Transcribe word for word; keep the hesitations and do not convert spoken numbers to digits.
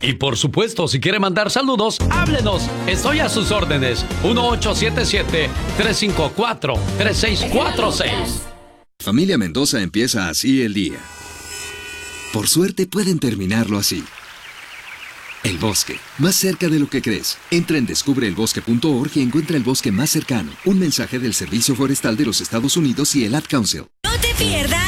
Y por supuesto, si quiere mandar saludos, háblenos. Estoy a sus órdenes. uno ocho siete siete, tres cinco cuatro, tres seis cuatro seis. Familia Mendoza empieza así el día. Por suerte pueden terminarlo así. El bosque, más cerca de lo que crees. Entra en descubre el bosque punto org y encuentra el bosque más cercano. Un mensaje del Servicio Forestal de los Estados Unidos y el Ad Council. No te pierdas